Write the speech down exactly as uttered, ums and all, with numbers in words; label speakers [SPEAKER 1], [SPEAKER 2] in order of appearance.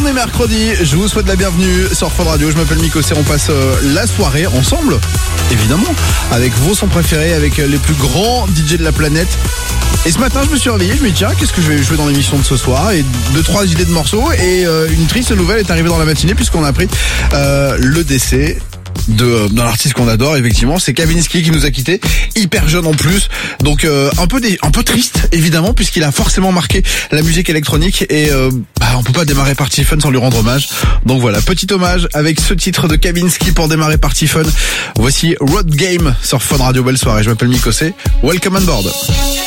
[SPEAKER 1] est mercredi, je vous souhaite la bienvenue sur Fun Radio. Je m'appelle Mikos et on passe euh, la soirée ensemble, évidemment, avec vos sons préférés, avec les plus grands D J de la planète. Et ce matin, je me suis réveillé, je me dis tiens, qu'est-ce que je vais jouer dans l'émission de ce soir? Et deux, trois idées de morceaux. Et euh, une triste nouvelle est arrivée dans la matinée puisqu'on a appris euh, le décès de d'un artiste qu'on adore, effectivement, c'est Kavinsky qui nous a quittés, hyper jeune en plus, donc euh, un peu des, un peu triste évidemment puisqu'il a forcément marqué la musique électronique et euh, bah, on peut pas démarrer Party Fun sans lui rendre hommage. Donc voilà, petit hommage avec ce titre de Kavinsky pour démarrer Party Fun. Voici Road Game sur Fun Radio. Belle soirée, je m'appelle Mikosé, welcome on board.